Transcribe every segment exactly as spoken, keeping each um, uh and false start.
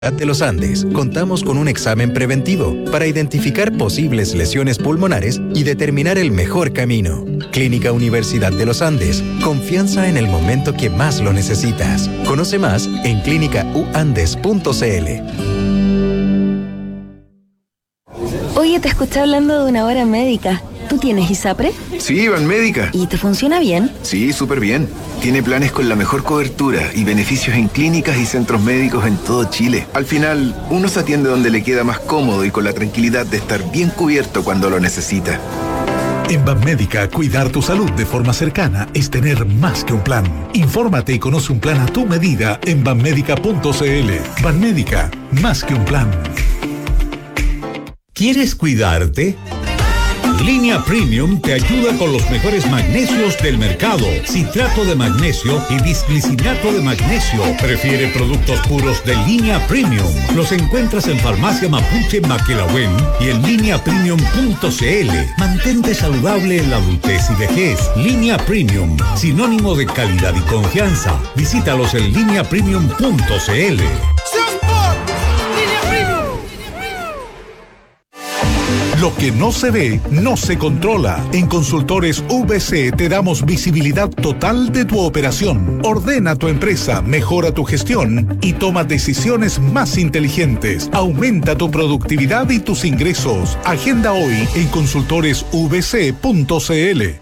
de los Andes, contamos con un examen preventivo para identificar posibles lesiones pulmonares y determinar el mejor camino. Clínica Universidad de los Andes, confianza en el momento que más lo necesitas. Conoce más en clínica u andes punto c l. Oye, te escuché hablando de una hora médica. ¿Tú tienes ISAPRE? Sí, Banmédica. ¿Y te funciona bien? Sí, súper bien. Tiene planes con la mejor cobertura y beneficios en clínicas y centros médicos en todo Chile. Al final, uno se atiende donde le queda más cómodo y con la tranquilidad de estar bien cubierto cuando lo necesita. En Banmédica, cuidar tu salud de forma cercana es tener más que un plan. Infórmate y conoce un plan a tu medida en banmédica punto c l. Banmédica, más que un plan. ¿Quieres cuidarte? Línea Premium te ayuda con los mejores magnesios del mercado. Citrato de magnesio y bisglicinato de magnesio. Prefiere productos puros de Línea Premium. Los encuentras en Farmacia Mapuche Maquelahuen y en línea premium punto c l. Mantente saludable en la adultez y vejez. Línea Premium, sinónimo de calidad y confianza. Visítalos en línea premium punto c l. Lo que no se ve, no se controla. En Consultores V C te damos visibilidad total de tu operación. Ordena tu empresa, mejora tu gestión y toma decisiones más inteligentes. Aumenta tu productividad y tus ingresos. Agenda hoy en consultores v c punto c l.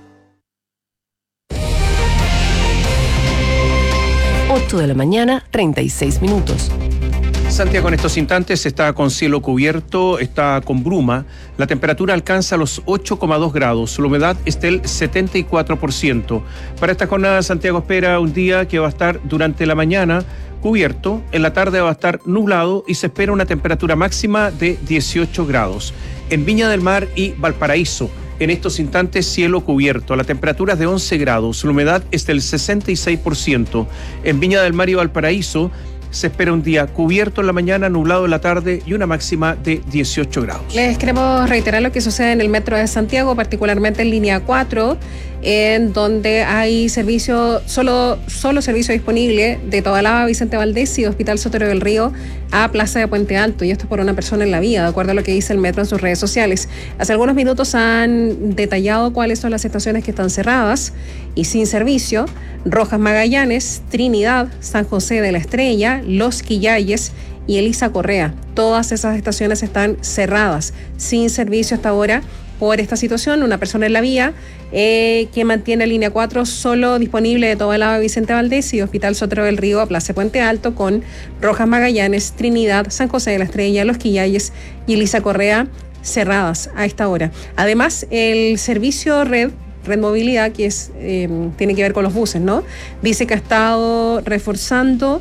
ocho de la mañana, treinta y seis minutos. Santiago en estos instantes está con cielo cubierto, está con bruma. La temperatura alcanza los ocho coma dos grados. La humedad es del setenta y cuatro por ciento. Para esta jornada, Santiago espera un día que va a estar durante la mañana cubierto, en la tarde va a estar nublado y se espera una temperatura máxima de dieciocho grados. En Viña del Mar y Valparaíso, en estos instantes cielo cubierto. La temperatura es de once grados. La humedad es del sesenta y seis por ciento. En Viña del Mar y Valparaíso se espera un día cubierto en la mañana, nublado en la tarde y una máxima de dieciocho grados. Les queremos reiterar lo que sucede en el metro de Santiago, particularmente en línea cuatro, en donde hay servicio, solo, solo servicio disponible de Tobalaba, Vicente Valdés y Hospital Sotero del Río a Plaza de Puente Alto, y esto es por una persona en la vía, de acuerdo a lo que dice el metro en sus redes sociales. Hace algunos minutos han detallado cuáles son las estaciones que están cerradas y sin servicio: Rojas Magallanes, Trinidad, San José de la Estrella, Los Quillayes y Elisa Correa. Todas esas estaciones están cerradas, sin servicio hasta ahora por esta situación. Una persona en la vía eh, que mantiene línea cuatro solo disponible de Tobalaba, Vicente Valdés y Hospital Sotero del Río a Plaza Puente Alto, con Rojas Magallanes, Trinidad, San José de la Estrella, Los Quillayes y Elisa Correa cerradas a esta hora. Además, el servicio Red Red Movilidad, que es eh, tiene que ver con los buses, ¿no? Dice que ha estado reforzando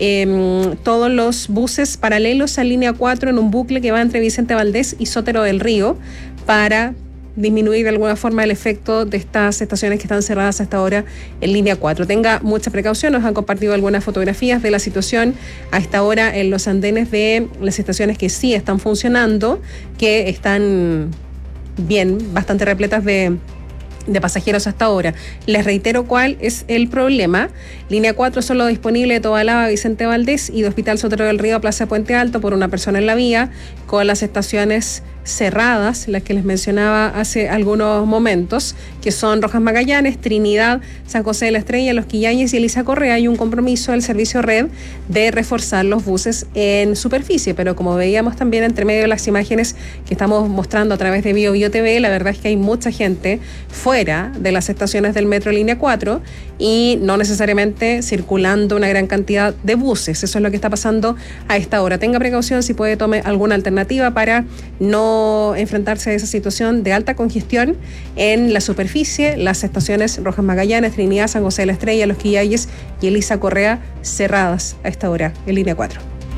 eh, todos los buses paralelos a línea cuatro en un bucle que va entre Vicente Valdés y Sotero del Río para disminuir de alguna forma el efecto de estas estaciones que están cerradas hasta ahora en línea cuatro. Tenga mucha precaución. Nos han compartido algunas fotografías de la situación a esta hora en los andenes de las estaciones que sí están funcionando, que están bien, bastante repletas de de pasajeros hasta ahora. Les reitero cuál es el problema. Línea cuatro solo disponible de Tobalaba, Vicente Valdés y de Hospital Sotero del Río a Plaza Puente Alto por una persona en la vía, con las estaciones cerradas, las que les mencionaba hace algunos momentos, que son Rojas Magallanes, Trinidad, San José de la Estrella, Los Quillayes y Elisa Correa. Hay un compromiso del servicio Red de reforzar los buses en superficie, pero como veíamos también entre medio de las imágenes que estamos mostrando a través de Bio Bio T V, la verdad es que hay mucha gente fuera de las estaciones del metro línea cuatro y no necesariamente circulando una gran cantidad de buses. Eso es lo que está pasando a esta hora. Tenga precaución, si puede tome alguna alternativa para no enfrentarse a esa situación de alta congestión en la superficie. Las estaciones Rojas Magallanes, Trinidad, San José de la Estrella, Los Quillayes y Elisa Correa cerradas a esta hora en línea cuatro.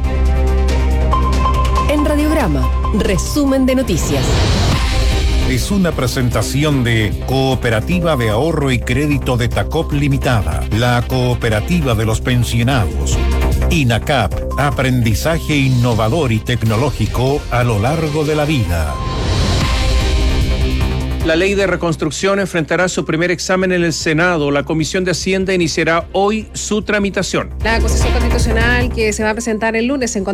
En Radiograma, resumen de noticias. Es una presentación de Cooperativa de Ahorro y Crédito de Tacop Limitada, la cooperativa de los pensionados. INACAP, aprendizaje innovador y tecnológico a lo largo de la vida. La ley de reconstrucción enfrentará su primer examen en el Senado. La Comisión de Hacienda iniciará hoy su tramitación. La acusación constitucional que se va a presentar el lunes en